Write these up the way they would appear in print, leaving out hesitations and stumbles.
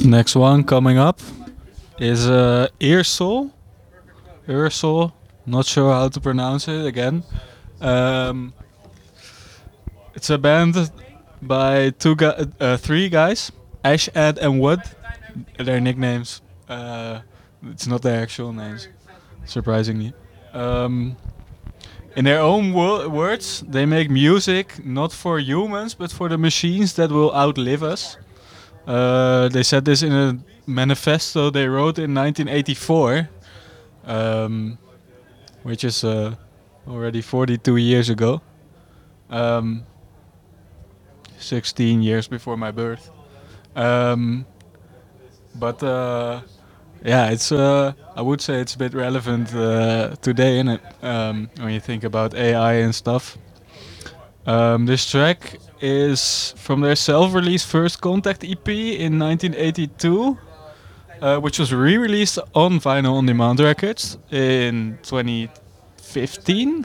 Next one coming up is Earsol. Earsol. Not sure how to pronounce it again. Um, it's a band by three guys, Ash, Ed, and Wood. Their nicknames. It's not their actual names, surprisingly. Um, in their own words, they make music not for humans, but for the machines that will outlive us. They said this in a manifesto they wrote in 1984, um, which is already 42 years ago. Um, 16 years before my birth. But yeah, it's I would say it's a bit relevant today, isn't it? When you think about AI and stuff. This track is from their self-released First Contact EP in 1982, which was re-released on Vinyl on Demand Records in 2015.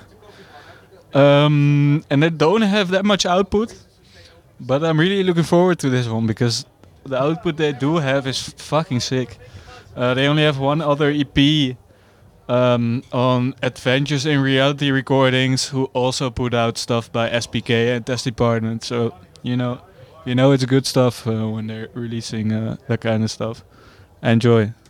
And they don't have that much output, but I'm really looking forward to this one because the output they do have is fucking sick. They only have one other EP on Adventures in Reality Recordings, who also put out stuff by SPK and Test Department. So you know it's good stuff when they're releasing that kind of stuff. Enjoy.